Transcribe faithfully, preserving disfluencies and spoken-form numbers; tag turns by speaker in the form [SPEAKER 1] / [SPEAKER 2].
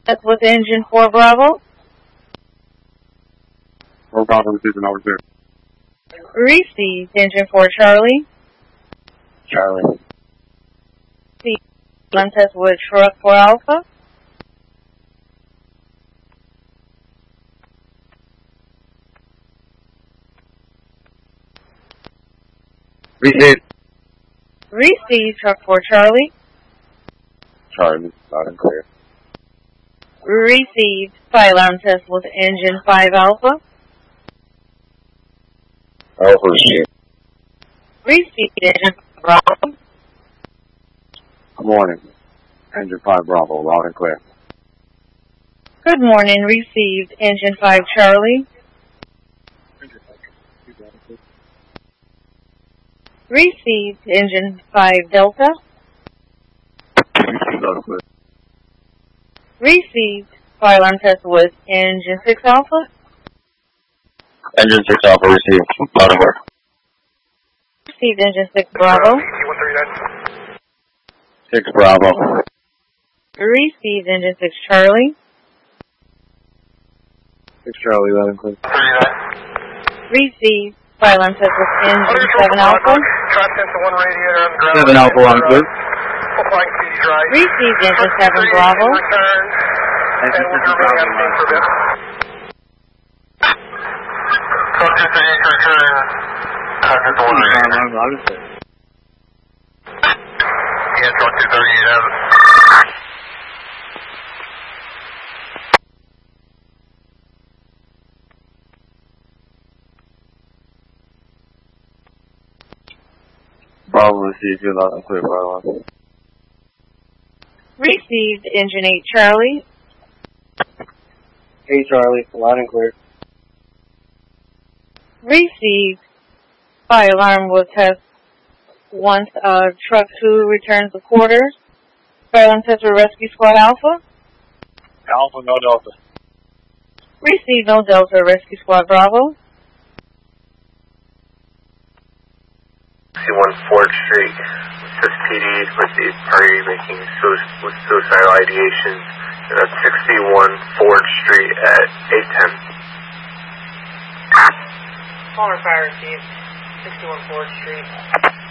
[SPEAKER 1] That's with engine four Bravo.
[SPEAKER 2] four Bravo receiving over there.
[SPEAKER 1] Received engine four Charlie.
[SPEAKER 2] Charlie.
[SPEAKER 1] Received land test with truck four Alpha.
[SPEAKER 2] Received.
[SPEAKER 1] Received truck four Charlie.
[SPEAKER 2] Charlie, loud and clear.
[SPEAKER 1] Received fire alarm test with engine five Alpha.
[SPEAKER 2] Alpha received.
[SPEAKER 1] Received engine five Bravo.
[SPEAKER 2] Good morning. Engine five Bravo, loud and clear.
[SPEAKER 1] Good morning. Received engine five Charlie. Received engine five Delta.
[SPEAKER 2] Loud and clear.
[SPEAKER 1] Received fire alarm test with engine six Alpha.
[SPEAKER 2] Engine six Alpha received. Loud and clear.
[SPEAKER 1] Received engine six Bravo.
[SPEAKER 2] six Bravo.
[SPEAKER 1] Received engine six Charlie.
[SPEAKER 2] six Charlie, loud and clear.
[SPEAKER 1] Received fire alarm test with engine seven Alpha.
[SPEAKER 2] seven Alpha on clear.
[SPEAKER 1] Received engine seven Bravo.
[SPEAKER 2] Engine six Bravo, loud and clear. Loud and clear.
[SPEAKER 3] Yeah, truck two thirty-eight have it.
[SPEAKER 2] Bravo received you, loud and clear, fire alarm.
[SPEAKER 1] Received engine eight Charlie.
[SPEAKER 2] Hey Charlie, loud and clear.
[SPEAKER 1] Received fire alarm with test once uh, truck two returns the quarters. Fire alarm test with rescue squad Alpha.
[SPEAKER 2] Alpha, no Delta.
[SPEAKER 1] Received no Delta, rescue squad Bravo.
[SPEAKER 3] C one Ford Street, S P D with the party making su- with suicidal ideation. And that's sixty-one Ford Street at eight ten.
[SPEAKER 1] Caller fire received, sixty-one Ford Street.